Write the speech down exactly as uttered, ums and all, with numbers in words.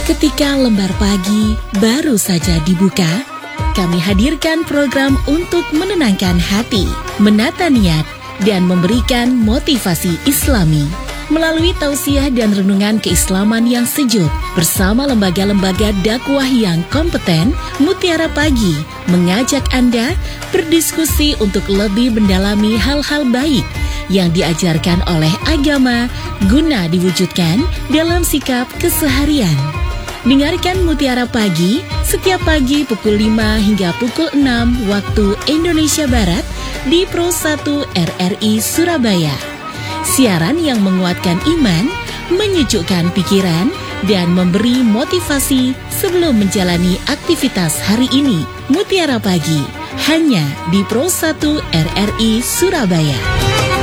Ketika lembar pagi baru saja dibuka, kami hadirkan program untuk menenangkan hati, menata niat, dan memberikan motivasi Islami. Melalui tausiah dan renungan keislaman yang sejuk, bersama lembaga-lembaga dakwah yang kompeten, Mutiara Pagi mengajak Anda berdiskusi untuk lebih mendalami hal-hal baik yang diajarkan oleh agama guna diwujudkan dalam sikap keseharian. Dengarkan Mutiara Pagi setiap pagi pukul lima hingga pukul enam waktu Indonesia Barat di Pro satu R R I Surabaya. Siaran yang menguatkan iman, menyejukkan pikiran, dan memberi motivasi sebelum menjalani aktivitas hari ini. Mutiara Pagi, hanya di Pro satu R R I Surabaya.